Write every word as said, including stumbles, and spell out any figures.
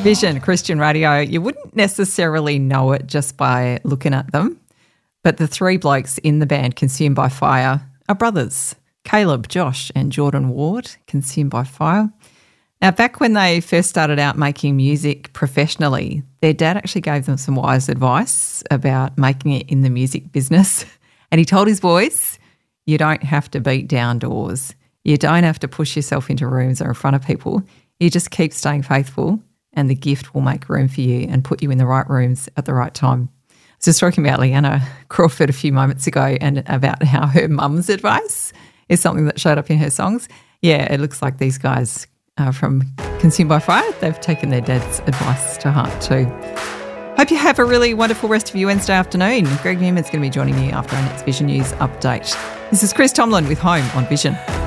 Vision Christian Radio. You wouldn't necessarily know it just by looking at them, but the three blokes in the band Consumed by Fire are brothers. Caleb, Josh and Jordan Ward, Consumed by Fire. Now, back when they first started out making music professionally, their dad actually gave them some wise advice about making it in the music business. And he told his boys, you don't have to beat down doors. You don't have to push yourself into rooms or in front of people. You just keep staying faithful and the gift will make room for you and put you in the right rooms at the right time. I was just talking about Leanna Crawford a few moments ago and about how her mum's advice is something that showed up in her songs. Yeah, it looks like these guys uh, from Consumed by Fire, they've taken their dad's advice to heart too. Hope you have a really wonderful rest of your Wednesday afternoon. Greg Newman's going to be joining you after our next Vision News update. This is Chris Tomlin with Home on Vision.